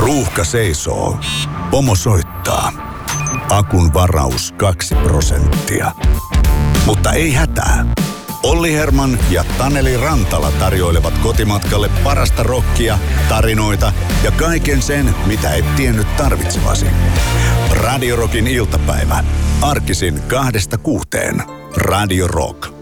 Ruuhka seisoo. Pomo soittaa. Akun varaus 2%. Mutta ei hätää. Olli Herman ja Taneli Rantala tarjoilevat kotimatkalle parasta rockia, tarinoita ja kaiken sen, mitä et tiennyt tarvitsevasi. Radio Rockin iltapäivä. Arkisin 2-6. Radio Rock.